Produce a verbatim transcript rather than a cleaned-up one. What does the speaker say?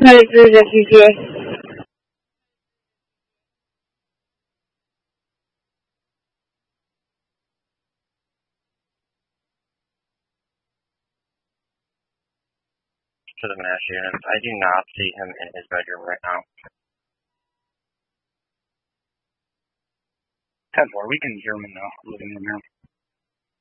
Hi, this is F C J. To the mass units. I do not see him in his bedroom right now. ten four, we can hear him in the living room now.